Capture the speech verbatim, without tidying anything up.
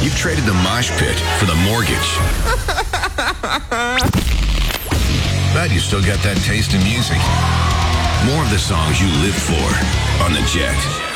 You've traded the mosh pit for the mortgage. But you still got that taste in music. More of the songs you live for on the Jet.